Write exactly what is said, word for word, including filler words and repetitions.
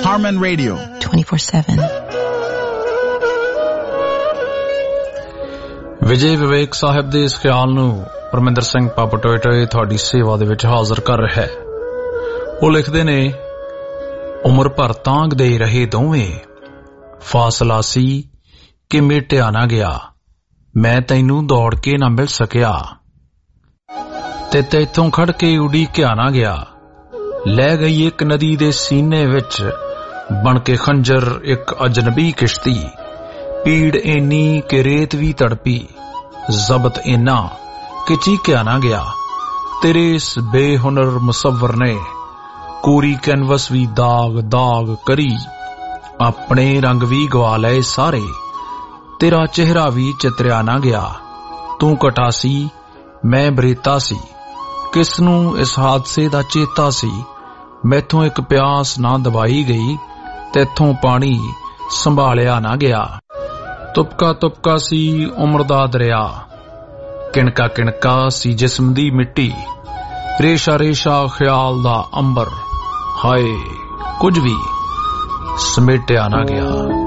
Harman Radio twenty-four seven. Vijay ਵਿਵੇਕ ਸਾਹਿਬ ਦੇ ਇਸ ਖਿਆਲ ਨੂੰ ਪਰਮਿੰਦਰ ਸਿੰਘ ਪਾਪਟੋਏ ਤੁਹਾਡੀ ਸੇਵਾ ਦੇ ਵਿੱਚ ਹਾਜ਼ਰ ਕਰ ਰਿਹਾ ਹੈ। ਉਹ ਲਿਖਦੇ ਨੇ, ਉਮਰ ਭਰ ਤਾਂਘਦੇ ਰਹੇ ਦੋਵੇਂ, ਫਾਸਲਾ ਸੀ ਕਿ ਮੇਟਿਆ ਨਾ ਗਿਆ, ਮੈਂ ਤੈਨੂੰ ਦੌੜ ਕੇ ਨਾ ਮਿਲ ਸਕਿਆ, ਤੇ ਤੈਥੋਂ ਖੜ ਕੇ ਉਡੀਕਿਆ ਨਾ ਗਿਆ, ਲੈ ਗਈ ਇੱਕ ਨਦੀ ਦੇ ਸੀਨੇ ਵਿੱਚ ਬਣ ਕੇ ਖੰਜਰ ਇੱਕ ਅਜਨਬੀ ਕਿਸ਼ਤੀ, ਪੀੜ ਇੰਨੀ ਕਿ ਰੇਤ ਵੀ ਤੜਪੀ, ਜ਼ਬਤ ਇੰਨਾ ਕਿ ਚੀਕਿਆ ਨਾ ਗਿਆ, ਤੇਰੇ ਇਸ ਬੇਹੁਨਰ ਮੁਸੱਵਰ ਨੇ ਕੋਰੀ ਕੈਨਵਸ ਵੀ ਦਾਗ ਦਾਗ ਕਰੀ, ਆਪਣੇ ਰੰਗ ਵੀ ਗਵਾ ਲਏ ਸਾਰੇ, ਤੇਰਾ ਚਿਹਰਾ ਵੀ ਚਿਤਰਿਆ ਨਾ ਗਿਆ, ਤੂੰ ਕਟਾਸੀ ਮੈਂ ਬਰੇਤਾ ਸੀ, ਕਿਸ ਨੂੰ ਇਸ ਹਾਦਸੇ ਦਾ ਚੇਤਾ ਸੀ, ਮੈਥੋਂ ਇੱਕ ਪਿਆਸ ਨਾ ਦਬਾਈ ਗਈ, ਤੈਥੋਂ ਪਾਣੀ ਸੰਭਾਲਿਆ ਨਾ ਗਿਆ, ਤੁਪਕਾ ਤੁਪਕਾ ਸੀ ਉਮਰ ਦਾ ਦਰਿਆ, ਕਿਣਕਾ ਕਿਣਕਾ ਸੀ ਜਿਸਮ ਦੀ ਮਿੱਟੀ, ਰੇਸ਼ਾ ਰੇਸ਼ਾ ਖਿਆਲ ਦਾ ਅੰਬਰ, ਹਾਏ ਕੁਝ ਵੀ ਸਮੇਟਿਆ ਨਾ ਗਿਆ।